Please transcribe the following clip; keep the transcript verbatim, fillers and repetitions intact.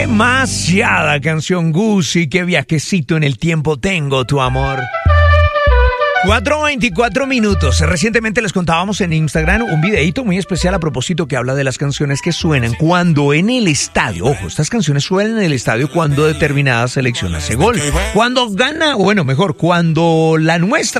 Demasiada canción, Gucci, qué viajecito en el tiempo tengo, tu amor. cuatro veinticuatro minutos. Recientemente les contábamos en Instagram un videíto muy especial a propósito que habla de las canciones que suenan cuando en el estadio, ojo, estas canciones suenan en el estadio cuando determinada selección hace gol. Cuando gana, o bueno, mejor, cuando la nuestra